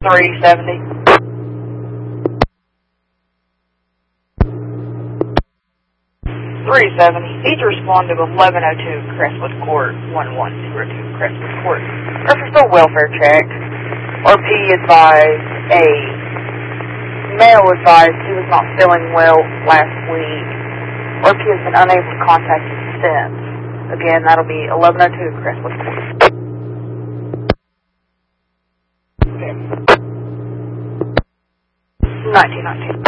370. 370. Need to respond to 1102 Crestwood Court, 1102 Crestwood Court. Reference to a welfare check. RP advised a male advised he was not feeling well last week. RP has been unable to contact him since. Again, that'll be 1102 Crestwood Court. Okay. 1919.